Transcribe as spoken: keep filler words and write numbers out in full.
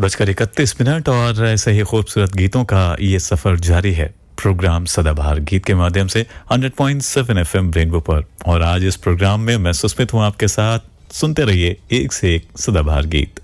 बजकर इकतीस मिनट और ऐसे ही खूबसूरत गीतों का ये सफ़र जारी है प्रोग्राम सदाबहार गीत के माध्यम से hundred point seven FM rainbow पर। और आज इस प्रोग्राम में मैं सुस्मित हूं आपके साथ। सुनते रहिए एक से एक सदाबहार गीत।